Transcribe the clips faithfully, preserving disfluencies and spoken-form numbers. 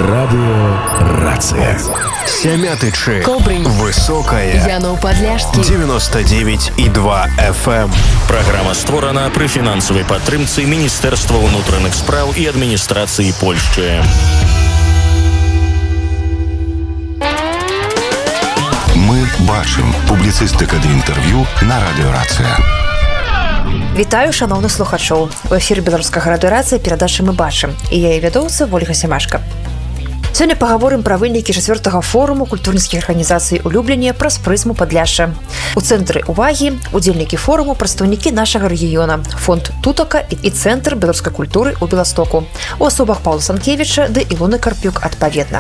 Радио «Рация». Семятычи. Кобрин. Высокая. Янов Подляшский. девяносто девять и два эф эм. Праграма створана пры фінансавай падтрымцы Міністэрства ўнутраных спраў і адміністрацыі Польшчы. Мы бачым. Публіцыстыка ды інтэрв'ю на радыё «Рацыя». Вітаю, шановных слухачоў. У эфіры беларускага радыё «Рацыя» перадачы «Мы бачым». І я і вядоўца Ольга Сямашка. Сёння пагаворым пра вынікі чацвёртага форуму культурніцкіх арганізацый у Любліне праз прызму Падляшша. У цэнтры ўвагі удзельнікі форуму прадстаўнікі нашага рэгіёна, фонд Тутака і цэнтр беларускай культуры ў Беластоку. У асобах Паўла Санкевіча ды Ілоны Карпюк адпаведна.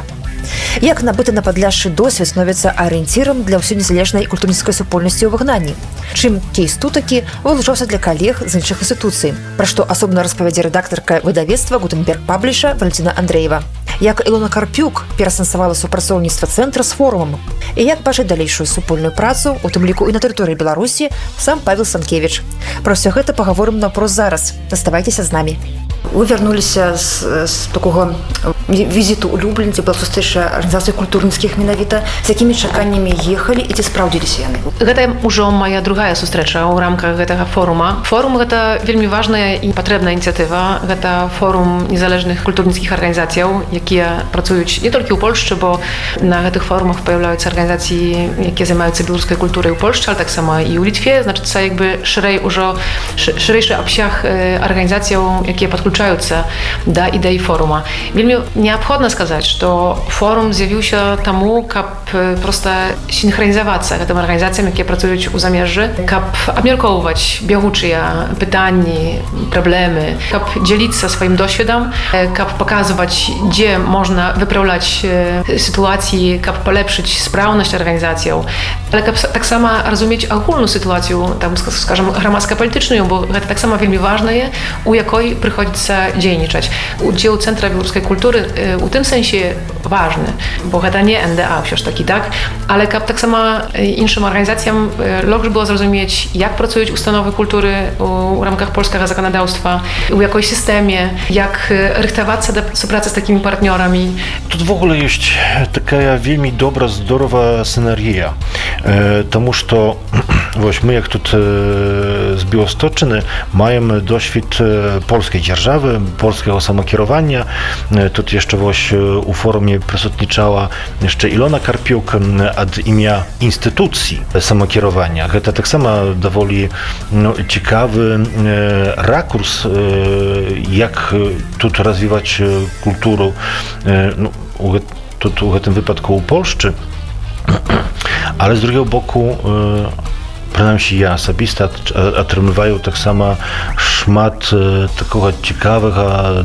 Як набыты на Падляшшы досвед становіцца арыенцірам для ўсёй незалежнай культурніцкай супольнасці ў выгнанні? Чым кейс Тутакі вылучаўся для калег з іншых інстытуцый? Пра што асобна распавядзе рэдактарка выдавецтва Гутенберг Пабліша Валентина Андреева. Як Ілона Карпюк перасэнсавала супрацоўніцтва цэнтра з форумам? І як бачыць далейшую супольную працу, у тым ліку і на тэрыторыі Беларусі, сам Павел Санкевіч. Пра ўсё гэта пагаворым наўпрост зараз. Заставайцеся з намі. Вы вярнуліся з, з такога візіту ў Люблін, дзе была сустрэча арганізацый культурніцкіх менавіта. З якімі чаканнямі ехалі і ці спраўдзіліся яны? Гэта ўжо моя другая сустрэча ў рамках гэтага форума. Форум гэта вельмі важная і патрэбная ініцыятыва. Гэта форум незалежных культурніцкіх арганізацыяў, якія працуюць не толькі ў Польшчы, бо на гэтых форумах паяўляюцца арганізацыі, якія займаюцца беларускай культурай у Польшчы, але таксама і ў Літве. Значыцца, якби шырэй ужо шырэйшы абсяг арганізацыяў, якія падключаюцца да ідэі форума. Вельмі неабходна сказаць, што форум з'явіўся таму, каб проста сінхранізавацца гэтым арганізацыям, якія працуюць у замежжы, каб абмяркоўваць бягучыя пытанні, праблемы, каб дзяліцца сваім досведам, каб паказваць, дзе можна выпраўляць сітуацыі, каб палепшыць спраўнасць арганізацыяў, але каб таксама разумець агульную сітуацыю, там, скажам, грамадска-палітычную, бо гэта таксама вельмі важнае, у якой прыходзіцца дзейнічаць. Удзел цэнтра беларускай культуры у тым сэнсе важны, бо гэта не эн дэ а ўсё ж такі, так? Але каб таксама іншым арганізацыям лепш было зразумець, як працуюць установы культуры у рамках польскага заканадаўства, у якой сістэме, як рыхтавацца да супрацы з такімі партнёрамі. Тут в ogóle есть такая вельмі добра, здорова сцэнаргія, таму што вось мы, як тут з Біłostocczyny, маем досвід польскай дзяржавы, польскага самакіравання. Тут jeszcze вось у форуме прысутнічала jeszcze Ilona Karpiuk ад імя інстытуцый самакіравання. Гэта таксама даволі ну, цікавы ракурс, як тут развіваць культуру, ну, у, тут у гэтым выпадку ў Польшчы, але з другого боку прынамсі я асабіста атрымліваю таксама шмат такога цікавага